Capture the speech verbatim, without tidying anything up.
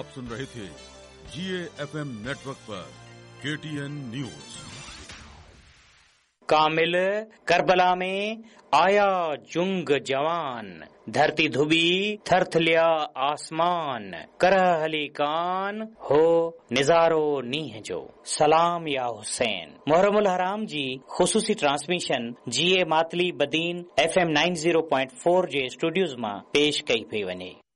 आप सुन रहे थे जीए एफएम नेटवर्क पर केटीएन न्यूज। कामिल करबला में आया जुंग जवान, धरती धुबी थरथलिया आसमान, करह अली कान हो निजारो नीह जो, सलाम या हुसैन। मुहर्रमुल हराम जी ख़ुसूसी ट्रांसमिशन जीए Matali Badin FM ninety point four जे स्टूडियोज़ मां पेश कई पई वञे।